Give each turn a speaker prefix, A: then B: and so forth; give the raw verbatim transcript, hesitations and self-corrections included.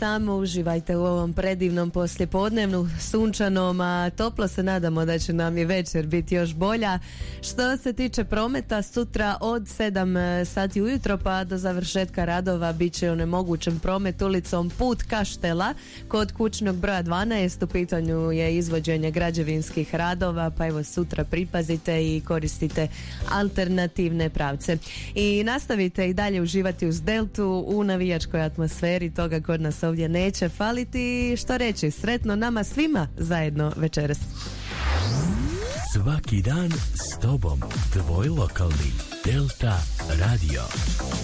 A: tamo, uživajte u ovom predivnom poslijepodnevnu, sunčanom, a toplo se nadamo da će nam i večer biti još bolja. Što se tiče prometa, sutra od sedam sati ujutro pa do završetka radova bit će onemogućen promet ulicom Put Kaštela kod kućnog broja dvanaest. U pitanju je izvođenje građevinskih radova, pa evo sutra pripazite i koristite alternativne pravce. I nastavite i dalje uživati uz Deltu u navijačkoj atmosferi, toga kod nas ovdje neće faliti. Što reći, sretno nama svima zajedno večeras.
B: Svaki dan s tobom, tvoj lokalni Delta Radio.